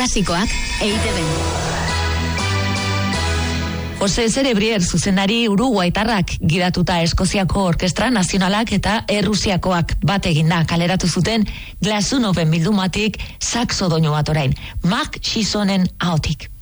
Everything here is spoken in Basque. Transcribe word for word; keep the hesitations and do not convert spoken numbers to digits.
klasikoak E I Te Be. Jose Cerebrier zuzendari uruguaitarrak gidatuta Eskoziako Orkestra Nazionalak eta Errusiakoak bat eginda kaleratu zuten Glasunoven bildumatik saxo doinu bat orain, Mark Chisonen ahotik.